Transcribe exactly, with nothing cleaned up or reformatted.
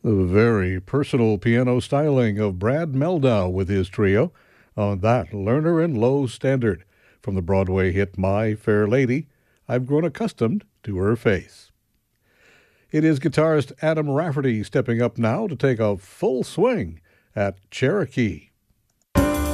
The very personal piano styling of Brad Mehldau with his trio on that Lerner and Loewe standard. From the Broadway hit My Fair Lady, I've grown accustomed to her face. It is guitarist Adam Rafferty stepping up now to take a full swing at Cherokee.